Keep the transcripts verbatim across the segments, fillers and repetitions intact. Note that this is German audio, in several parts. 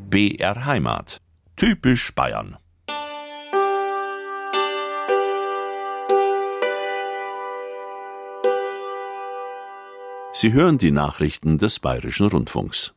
B R Heimat. Typisch Bayern. Sie hören die Nachrichten des Bayerischen Rundfunks.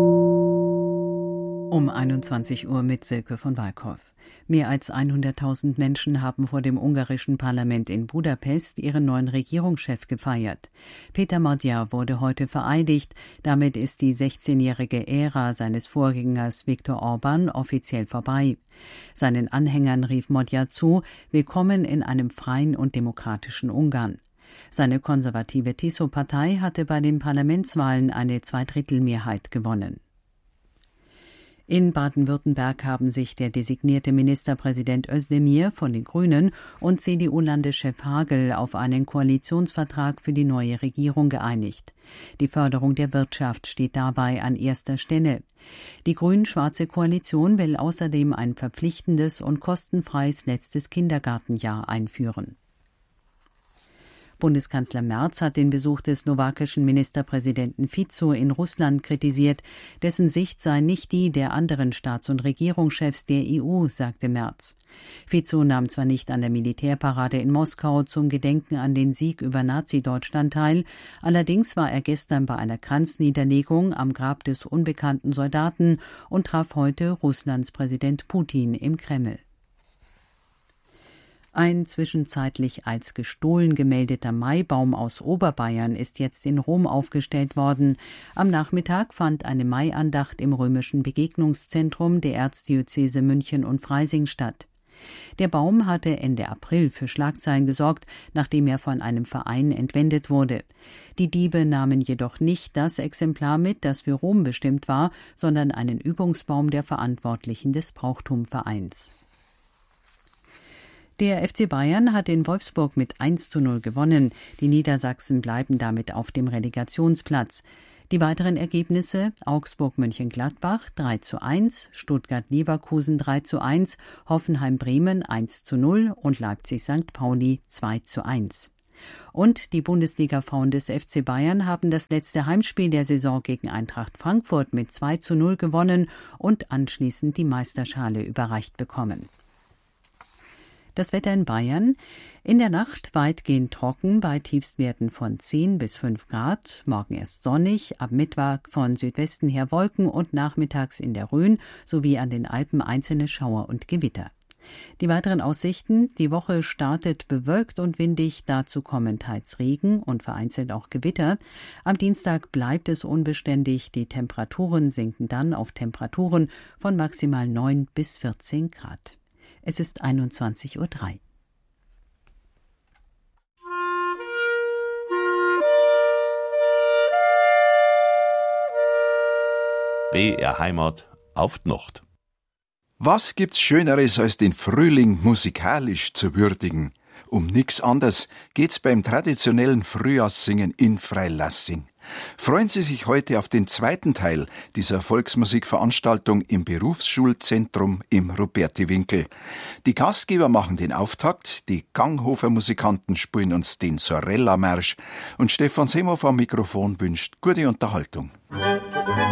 Um einundzwanzig Uhr mit Silke von Walkhoff. Mehr als hunderttausend Menschen haben vor dem ungarischen Parlament in Budapest ihren neuen Regierungschef gefeiert. Péter Magyar wurde heute vereidigt. Damit ist die sechzehnjährige Ära seines Vorgängers Viktor Orbán offiziell vorbei. Seinen Anhängern rief Magyar zu: Willkommen in einem freien und demokratischen Ungarn. Seine konservative Tiso-Partei hatte bei den Parlamentswahlen eine Zweidrittelmehrheit gewonnen. In Baden-Württemberg haben sich der designierte Ministerpräsident Özdemir von den Grünen und C D U-Landeschef Hagel auf einen Koalitionsvertrag für die neue Regierung geeinigt. Die Förderung der Wirtschaft steht dabei an erster Stelle. Die grün-schwarze Koalition will außerdem ein verpflichtendes und kostenfreies letztes Kindergartenjahr einführen. Bundeskanzler Merz hat den Besuch des slowakischen Ministerpräsidenten Fico in Russland kritisiert. Dessen Sicht sei nicht die der anderen Staats- und Regierungschefs der E U, sagte Merz. Fico nahm zwar nicht an der Militärparade in Moskau zum Gedenken an den Sieg über Nazi-Deutschland teil, allerdings war er gestern bei einer Kranzniederlegung am Grab des unbekannten Soldaten und traf heute Russlands Präsident Putin im Kreml. Ein zwischenzeitlich als gestohlen gemeldeter Maibaum aus Oberbayern ist jetzt in Rom aufgestellt worden. Am Nachmittag fand eine Maiandacht im römischen Begegnungszentrum der Erzdiözese München und Freising statt. Der Baum hatte Ende April für Schlagzeilen gesorgt, nachdem er von einem Verein entwendet wurde. Die Diebe nahmen jedoch nicht das Exemplar mit, das für Rom bestimmt war, sondern einen Übungsbaum der Verantwortlichen des Brauchtumvereins. Der F C Bayern hat in Wolfsburg mit eins zu null gewonnen. Die Niedersachsen bleiben damit auf dem Relegationsplatz. Die weiteren Ergebnisse: Augsburg-Mönchengladbach drei zu eins, Stuttgart-Leverkusen drei zu eins, Hoffenheim-Bremen eins zu null und Leipzig-Sankt Pauli zwei zu eins. Und die Bundesliga-Frauen des F C Bayern haben das letzte Heimspiel der Saison gegen Eintracht Frankfurt mit zwei zu null gewonnen und anschließend die Meisterschale überreicht bekommen. Das Wetter in Bayern: in der Nacht weitgehend trocken bei Tiefstwerten von zehn bis fünf Grad, morgen erst sonnig, ab Mittwoch von Südwesten her Wolken und nachmittags in der Rhön sowie an den Alpen einzelne Schauer und Gewitter. Die weiteren Aussichten: die Woche startet bewölkt und windig, dazu kommen teils Regen und vereinzelt auch Gewitter. Am Dienstag bleibt es unbeständig, die Temperaturen sinken dann auf Temperaturen von maximal neun bis vierzehn Grad. Es ist einundzwanzig Uhr drei. B R Heimat auf die Nacht. Was gibt's Schöneres, als den Frühling musikalisch zu würdigen? Um nix anderes geht's beim traditionellen Frühjahrssingen in Freilassing. Freuen Sie sich heute auf den zweiten Teil dieser Volksmusikveranstaltung im Berufsschulzentrum im Ruperti-Winkel. Die Gastgeber machen den Auftakt, die Ganghofer-Musikanten spielen uns den Sorella-Marsch und Stefan Seemhoff am Mikrofon wünscht gute Unterhaltung.